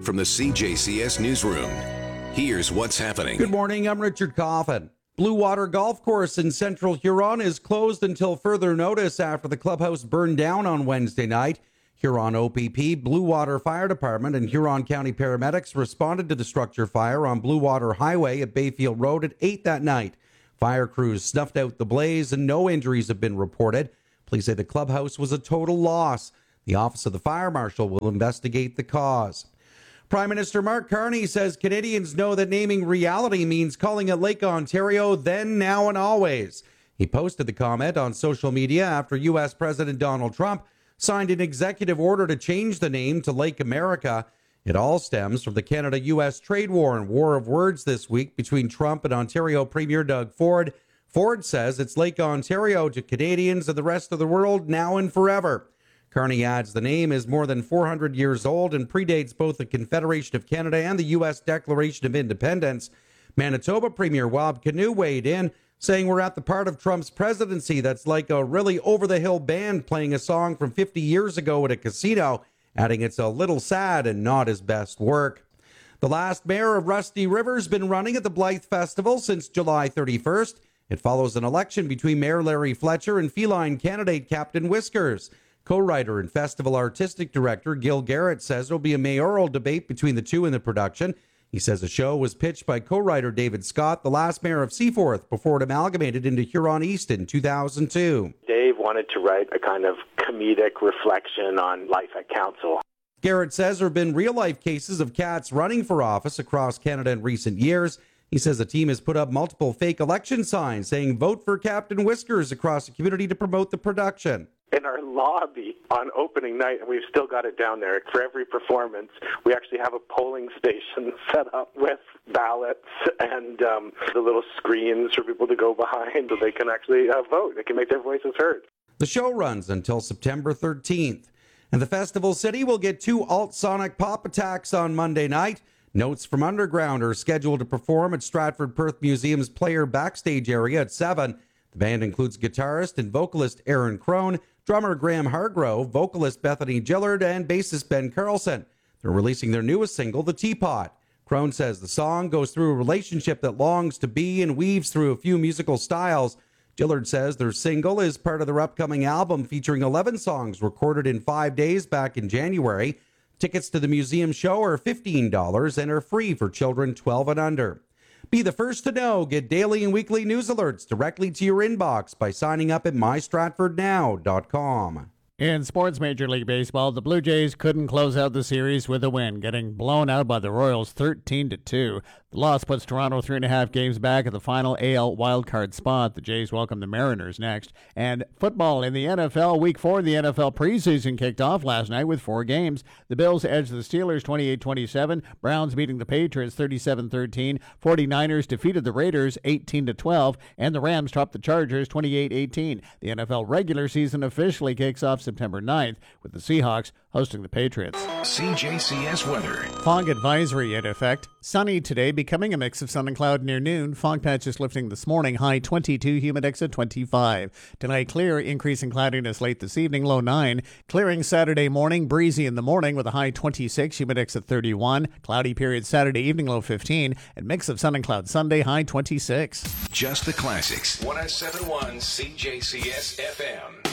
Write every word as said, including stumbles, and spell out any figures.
from the C J C S newsroom. Here's what's happening. Good morning, I'm Richard Coffin. Blue Water Golf Course in Central Huron is closed until further notice after the clubhouse burned down on Wednesday night. Huron O P P, Blue Water Fire Department, and Huron County paramedics responded to the structure fire on Blue Water Highway at Bayfield Road at eight that night. Fire crews snuffed out the blaze and no injuries have been reported. Police say the clubhouse was a total loss. The Office of the Fire Marshal will investigate the cause. Prime Minister Mark Carney says Canadians know that naming reality means calling it Lake Ontario then, now, and always. He posted the comment on social media after U S President Donald Trump signed an executive order to change the name to Lake America. It all stems from the Canada-U S trade war and war of words this week between Trump and Ontario Premier Doug Ford. Ford says it's Lake Ontario to Canadians and the rest of the world now and forever. Carney adds the name is more than four hundred years old and predates both the Confederation of Canada and the U S Declaration of Independence. Manitoba Premier Wab Kinew weighed in, saying we're at the part of Trump's presidency that's like a really over-the-hill band playing a song from fifty years ago at a casino, adding it's a little sad and not his best work. The last mayor of Rusty River's been running at the Blythe Festival since July thirty-first. It follows an election between Mayor Larry Fletcher and feline candidate Captain Whiskers. Co-writer and festival artistic director Gil Garrett says there will be a mayoral debate between the two in the production. He says the show was pitched by co-writer David Scott, the last mayor of Seaforth, before it amalgamated into Huron East in two thousand two. Dave wanted to write a kind of comedic reflection on life at council. Garrett says there have been real-life cases of cats running for office across Canada in recent years. He says the team has put up multiple fake election signs saying vote for Captain Whiskers across the community to promote the production. In our lobby on opening night, and we've still got it down there, for every performance, we actually have a polling station set up with ballots and um, the little screens for people to go behind so they can actually uh, vote. They can make their voices heard. The show runs until September thirteenth. And the Festival City will get two alt-sonic pop attacks on Monday night. Notes from Underground are scheduled to perform at Stratford Perth Museum's player backstage area at seven. The band includes guitarist and vocalist Aaron Crone, drummer Graham Hargrove, vocalist Bethany Gillard, and bassist Ben Carlson. They're releasing their newest single, The Teapot. Crone says the song goes through a relationship that longs to be and weaves through a few musical styles. Gillard says their single is part of their upcoming album featuring eleven songs recorded in five days back in January. Tickets to the museum show are fifteen dollars and are free for children twelve and under. Be the first to know. Get daily and weekly news alerts directly to your inbox by signing up at my stratford now dot com. In sports Major League Baseball, the Blue Jays couldn't close out the series with a win, getting blown out by the Royals thirteen to two. The loss puts Toronto three and a half games back at the final A L wildcard spot. The Jays welcome the Mariners next. And football in the N F L. Week four of the N F L preseason kicked off last night with four games. The Bills edged the Steelers twenty-eight twenty-seven. Browns beating the Patriots thirty-seven thirteen. forty-niners defeated the Raiders eighteen to twelve. And the Rams topped the Chargers twenty-eight eighteen. The N F L regular season officially kicks off September ninth with the Seahawks hosting the Patriots. C J C S weather. Fog advisory in effect. Sunny today, becoming a mix of sun and cloud near noon. Fog patches lifting this morning, high twenty-two, humidex at twenty-five. Tonight clear, increasing cloudiness late this evening, low nine. Clearing Saturday morning, breezy in the morning with a high twenty-six, humidex at thirty-one. Cloudy period Saturday evening, low fifteen. And mix of sun and cloud Sunday, high twenty-six. Just the classics. one oh seven point one C J C S F M.